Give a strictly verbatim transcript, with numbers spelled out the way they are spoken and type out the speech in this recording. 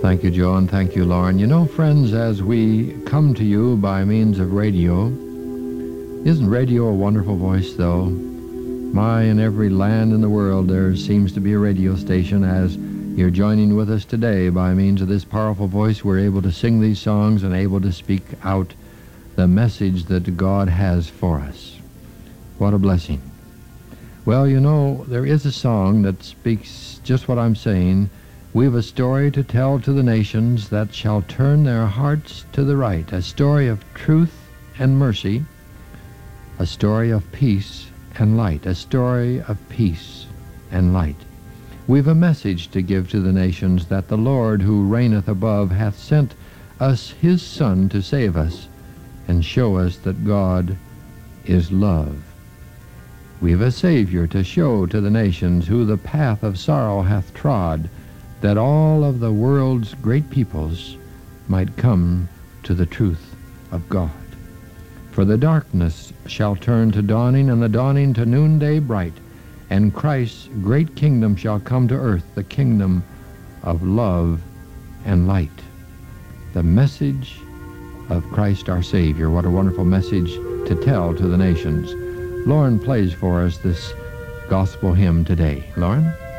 Thank you, Joe, and thank you, Lauren. You know, friends, as we come to you by means of radio, isn't radio a wonderful voice, though? My, in every land in the world, there seems to be a radio station. As you're joining with us today by means of this powerful voice, we're able to sing these songs and able to speak out the message that God has for us. What a blessing. Well, you know, there is a song that speaks just what I'm saying. We've a story to tell to the nations that shall turn their hearts to the right, a story of truth and mercy, a story of peace and light, a story of peace and light. We've a message to give to the nations that the Lord who reigneth above hath sent us his Son to save us and show us that God is love. We've a Savior to show to the nations who the path of sorrow hath trod, that all of the world's great peoples might come to the truth of God. For the darkness shall turn to dawning, and the dawning to noonday bright, and Christ's great kingdom shall come to earth, the kingdom of love and light. The message of Christ our Savior. What a wonderful message to tell to the nations. Lauren plays for us this gospel hymn today. Lauren?